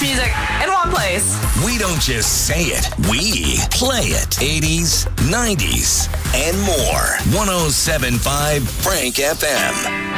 music in one place. We don't just say it, we play it. 80s, 90s, and more. 107.5 Frank FM.